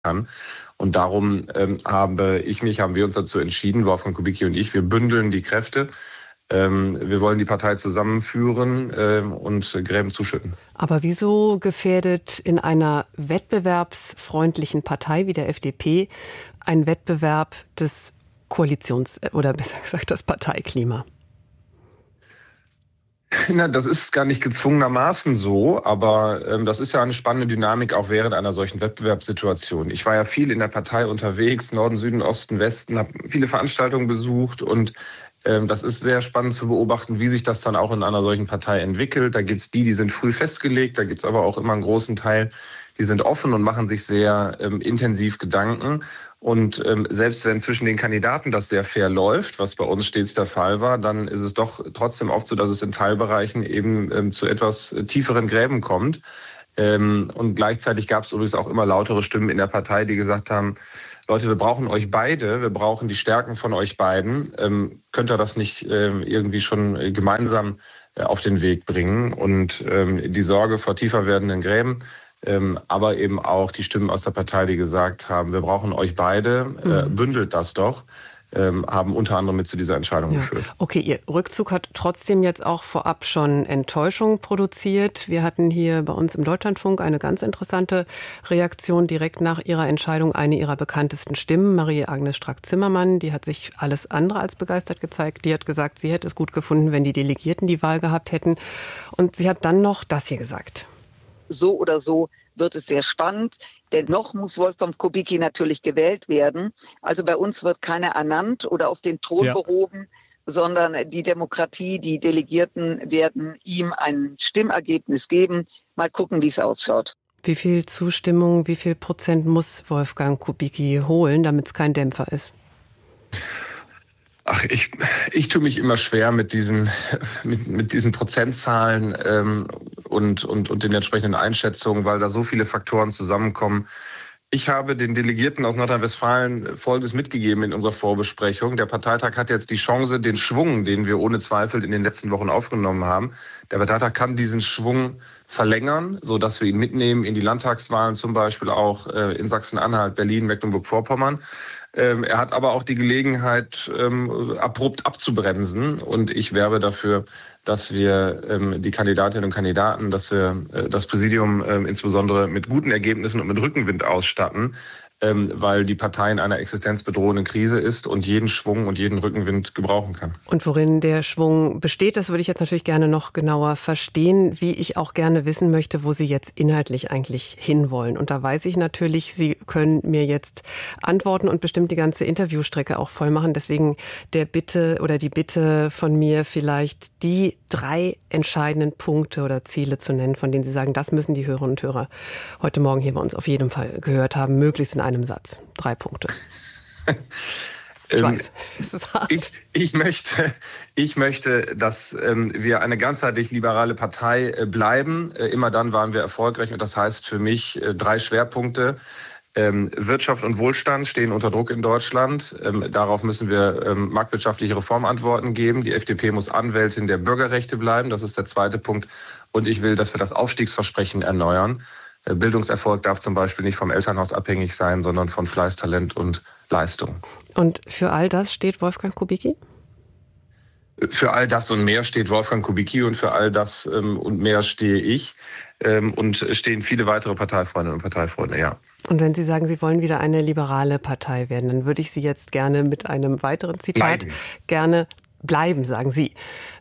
kann. Und darum haben wir uns dazu entschieden, Wolfgang Kubicki und ich, wir bündeln die Kräfte. Wir wollen die Partei zusammenführen und Gräben zuschütten. Aber wieso gefährdet in einer wettbewerbsfreundlichen Partei wie der FDP ein Wettbewerb des oder besser gesagt das Parteiklima? Na, das ist gar nicht gezwungenermaßen so, aber das ist ja eine spannende Dynamik auch während einer solchen Wettbewerbssituation. Ich war ja viel in der Partei unterwegs, Norden, Süden, Osten, Westen, habe viele Veranstaltungen besucht und das ist sehr spannend zu beobachten, wie sich das dann auch in einer solchen Partei entwickelt. Da gibt's die sind früh festgelegt, da gibt's aber auch immer einen großen Teil, die sind offen und machen sich sehr intensiv Gedanken. Und selbst wenn zwischen den Kandidaten das sehr fair läuft, was bei uns stets der Fall war, dann ist es doch trotzdem oft so, dass es in Teilbereichen eben zu etwas tieferen Gräben kommt. Und gleichzeitig gab es übrigens auch immer lautere Stimmen in der Partei, die gesagt haben, Leute, wir brauchen euch beide, wir brauchen die Stärken von euch beiden. Könnt ihr das nicht irgendwie schon gemeinsam auf den Weg bringen? Und die Sorge vor tiefer werdenden Gräben, aber eben auch die Stimmen aus der Partei, die gesagt haben, wir brauchen euch beide, bündelt das doch, haben unter anderem mit zu dieser Entscheidung geführt. Okay, Ihr Rückzug hat trotzdem jetzt auch vorab schon Enttäuschung produziert. Wir hatten hier bei uns im Deutschlandfunk eine ganz interessante Reaktion direkt nach Ihrer Entscheidung. Eine Ihrer bekanntesten Stimmen, Marie-Agnes Strack-Zimmermann, die hat sich alles andere als begeistert gezeigt. Die hat gesagt, sie hätte es gut gefunden, wenn die Delegierten die Wahl gehabt hätten. Und sie hat dann noch das hier gesagt. So oder so wird es sehr spannend. Dennoch muss Wolfgang Kubicki natürlich gewählt werden. Also bei uns wird keiner ernannt oder auf den Thron behoben, sondern die Demokratie, die Delegierten werden ihm ein Stimmergebnis geben. Mal gucken, wie es ausschaut. Wie viel Zustimmung, wie viel Prozent muss Wolfgang Kubicki holen, damit es kein Dämpfer ist? Ach, ich tue mich immer schwer mit diesen Prozentzahlen und den entsprechenden Einschätzungen, weil da so viele Faktoren zusammenkommen. Ich habe den Delegierten aus Nordrhein-Westfalen Folgendes mitgegeben in unserer Vorbesprechung. Der Parteitag hat jetzt die Chance, den Schwung, den wir ohne Zweifel in den letzten Wochen aufgenommen haben, der Parteitag kann diesen Schwung verlängern, sodass wir ihn mitnehmen in die Landtagswahlen, zum Beispiel auch in Sachsen-Anhalt, Berlin, Mecklenburg-Vorpommern. Er hat aber auch die Gelegenheit, abrupt abzubremsen. Und ich werbe dafür, dass wir die Kandidatinnen und Kandidaten, dass wir das Präsidium insbesondere mit guten Ergebnissen und mit Rückenwind ausstatten, weil die Partei in einer existenzbedrohenden Krise ist und jeden Schwung und jeden Rückenwind gebrauchen kann. Und worin der Schwung besteht, das würde ich jetzt natürlich gerne noch genauer verstehen, wie ich auch gerne wissen möchte, wo Sie jetzt inhaltlich eigentlich hinwollen. Und da weiß ich natürlich, Sie können mir jetzt antworten und bestimmt die ganze Interviewstrecke auch voll machen. Deswegen die Bitte von mir, vielleicht die 3 entscheidenden Punkte oder Ziele zu nennen, von denen Sie sagen, das müssen die Hörerinnen und Hörer heute Morgen hier bei uns auf jeden Fall gehört haben, möglichst in einem Satz. 3 Punkte. Ich weiß, es ist hart. Ich möchte, dass wir eine ganzheitlich liberale Partei bleiben. Immer dann waren wir erfolgreich und das heißt für mich 3 Schwerpunkte. Wirtschaft und Wohlstand stehen unter Druck in Deutschland. Darauf müssen wir marktwirtschaftliche Reformantworten geben. Die FDP muss Anwältin der Bürgerrechte bleiben. Das ist der 2. Punkt. Und ich will, dass wir das Aufstiegsversprechen erneuern. Bildungserfolg darf zum Beispiel nicht vom Elternhaus abhängig sein, sondern von Fleiß, Talent und Leistung. Und für all das steht Wolfgang Kubicki? Für all das und mehr steht Wolfgang Kubicki und für all das und mehr stehe ich und stehen viele weitere Parteifreundinnen und Parteifreunde, ja. Und wenn Sie sagen, Sie wollen wieder eine liberale Partei werden, dann würde ich Sie jetzt gerne mit einem weiteren Zitat bleiben, sagen Sie.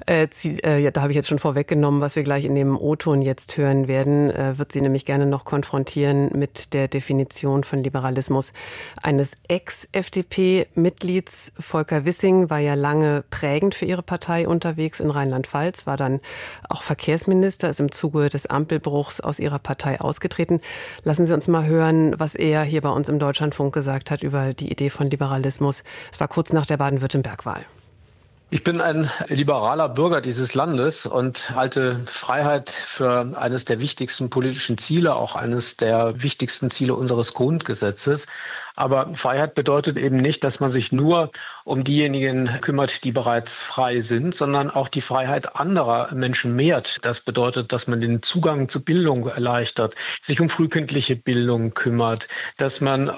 Da habe ich jetzt schon vorweggenommen, was wir gleich in dem O-Ton jetzt hören werden. Wird Sie nämlich gerne noch konfrontieren mit der Definition von Liberalismus eines Ex-FDP-Mitglieds. Volker Wissing war ja lange prägend für Ihre Partei unterwegs in Rheinland-Pfalz, war dann auch Verkehrsminister, ist im Zuge des Ampelbruchs aus Ihrer Partei ausgetreten. Lassen Sie uns mal hören, was er hier bei uns im Deutschlandfunk gesagt hat über die Idee von Liberalismus. Es war kurz nach der Baden-Württemberg-Wahl. Ich bin ein liberaler Bürger dieses Landes und halte Freiheit für eines der wichtigsten politischen Ziele, auch eines der wichtigsten Ziele unseres Grundgesetzes. Aber Freiheit bedeutet eben nicht, dass man sich nur um diejenigen kümmert, die bereits frei sind, sondern auch die Freiheit anderer Menschen mehrt. Das bedeutet, dass man den Zugang zu Bildung erleichtert, sich um frühkindliche Bildung kümmert, dass man